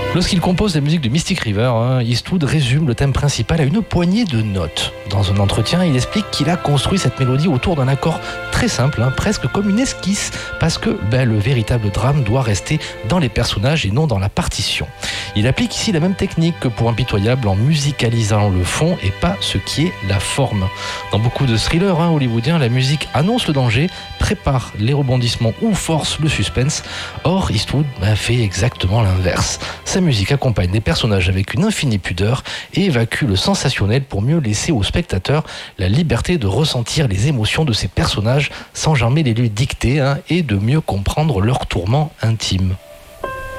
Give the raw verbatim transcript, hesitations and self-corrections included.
Lorsqu'il compose la musique de Mystic River, hein, Eastwood résume le thème principal à une poignée de notes. Dans un entretien, il explique qu'il a construit cette mélodie autour d'un accord très simple, hein, presque comme une esquisse, parce que ben, le véritable drame doit rester dans les personnages et non dans la partition. Il applique ici la même technique que pour Impitoyable en musicalisant le fond et pas ce qui est la forme. Dans beaucoup de thrillers hein, hollywoodiens, la musique annonce le danger, prépare les rebondissements ou force le suspense. Or, Eastwood ben, fait exactement l'inverse. Sa musique accompagne les personnages avec une infinie pudeur et évacue le sensationnel pour mieux laisser au spectateur la liberté de ressentir les émotions de ces personnages sans jamais les lui dicter hein, et de mieux comprendre leurs tourments intimes.